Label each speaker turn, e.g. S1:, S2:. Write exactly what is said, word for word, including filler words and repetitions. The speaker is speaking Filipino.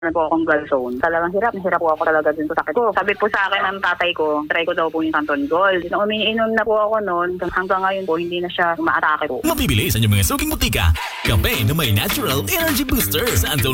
S1: po akong gallstone. Talagang hirap, hirap po ako talaga dun sa sakit ko. Sabi po sa akin ng tatay ko, try ko daw po yung Santon Gold. Nung umiinom na po ako noon, hanggang ngayon po, hindi na siya umaatake po.
S2: Mabibili sa inyong mga suking butika. Kape na may natural energy booster sa Anton